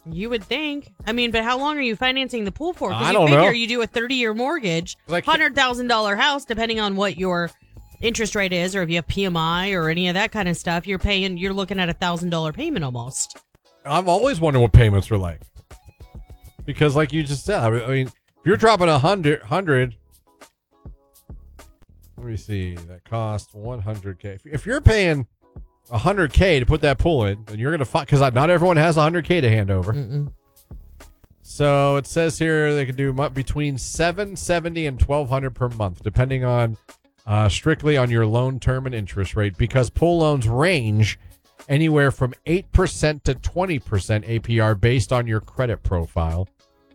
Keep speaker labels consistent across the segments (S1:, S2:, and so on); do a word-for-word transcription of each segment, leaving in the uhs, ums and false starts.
S1: You would think. I mean, but how long are you financing the pool for? Because
S2: I
S1: you
S2: don't
S1: figure
S2: know.
S1: you do a thirty-year mortgage,
S2: Like-
S1: one hundred thousand dollars house, depending on what your interest rate is, or if you have P M I or any of that kind of stuff, you're paying, you're looking at a one thousand dollars payment almost.
S2: I've always wondered what payments were like. Because like you just said, I mean, if you're dropping a hundred, hundred, let me see, that cost one hundred K. If, if you're paying one hundred K to put that pool in, then you're going to find, because not everyone has one hundred K to hand over.
S1: Mm-mm.
S2: So it says here they can do mu- between seven seventy and twelve hundred per month, depending on uh, strictly on your loan term and interest rate, because pool loans range anywhere from eight percent to twenty percent A P R based on your credit profile.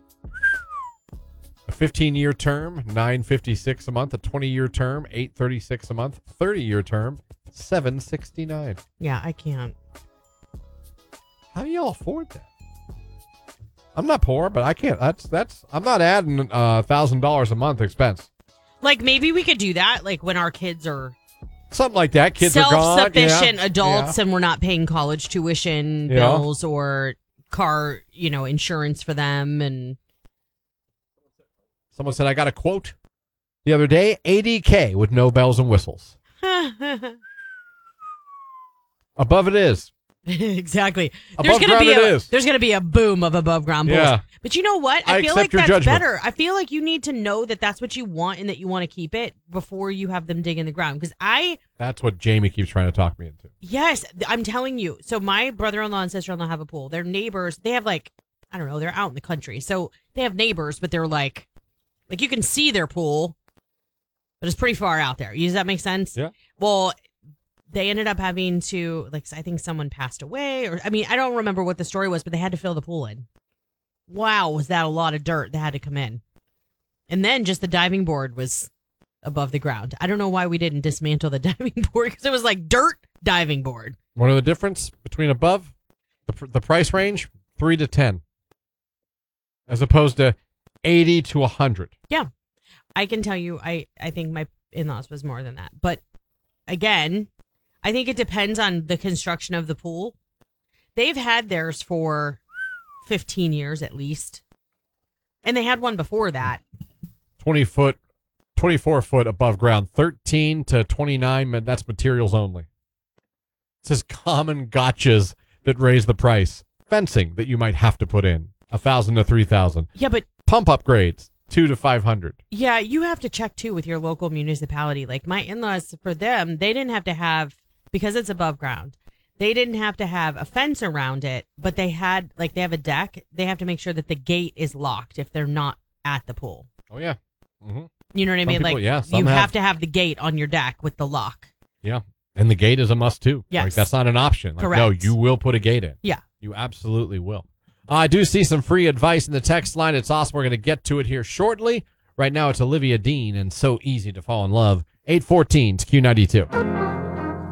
S2: A fifteen-year term, nine fifty-six a month. A twenty-year term, eight thirty-six a month. thirty-year term, seven sixty-nine.
S1: Yeah, I can't.
S2: How do y'all afford that? I'm not poor, but I can't. That's that's. I'm not adding a uh, thousand dollars a month expense.
S1: Like, maybe we could do that, like, when our kids are
S2: Something like that. Kids are gone.
S1: self-sufficient
S2: Yeah.
S1: adults
S2: Yeah.
S1: and we're not paying college tuition
S2: Yeah.
S1: bills or car, you know, insurance for them. And
S2: Someone said I got a quote the other day: eighty K with no bells and whistles. Above it is.
S1: exactly.
S2: Above
S1: There's gonna
S2: ground
S1: be
S2: it
S1: a
S2: is.
S1: there's gonna be a boom of above ground pools.
S2: Yeah.
S1: But you know what? I,
S2: I
S1: feel
S2: accept
S1: like
S2: your
S1: that's
S2: judgment.
S1: better. I feel like you need to know that that's what you want and that you want to keep it before you have them dig in the ground. Because I,
S2: That's what Jamie keeps trying to talk me into.
S1: yes, I'm telling you. So my brother-in-law and sister-in-law have a pool. Their neighbors, they have like, I don't know, they're out in the country, so they have neighbors, but they're like, like you can see their pool, but it's pretty far out there. Does that make sense?
S2: Yeah.
S1: Well, they ended up having to, like, I think someone passed away, or I mean, I don't remember what the story was, but they had to fill the pool in. Wow, was that a lot of dirt that had to come in? And then just the diving board was above the ground. I don't know why we didn't dismantle the diving board, because it was like dirt diving board.
S2: What are the difference between above the pr- the price range? Three to ten, as opposed to eighty to a hundred.
S1: Yeah, I can tell you, I I think my in-laws was more than that, but again, I think it depends on the construction of the pool. They've had theirs for fifteen years at least. And they had one before that.
S2: Twenty foot, twenty four foot above ground. Thirteen to twenty nine. That's materials only. It says common gotchas that raise the price. Fencing that you might have to put in. A thousand to three thousand.
S1: Yeah, but
S2: Pump upgrades. Two to five hundred.
S1: yeah, you have to check too with your local municipality. Like my in-laws, for them, they didn't have to have, because it's above ground, they didn't have to have a fence around it, but they had, like, they have a deck. They have to make sure that the gate is locked if they're not at the pool.
S2: Oh yeah. Mm-hmm.
S1: You know what I
S2: Some
S1: mean?
S2: people-
S1: Like,
S2: yeah, some
S1: you have,
S2: have-
S1: to have the gate on your deck with the lock.
S2: Yeah. And the gate is a must too.
S1: Yes.
S2: Like that's not an option. Like,
S1: Correct.
S2: no, you will put a gate in.
S1: Yeah.
S2: You absolutely will. Uh, I do see some free advice in the text line. It's awesome. We're going to get to it here shortly. Right now, it's Olivia Dean and So Easy to Fall in Love. eight fourteen to Q ninety-two.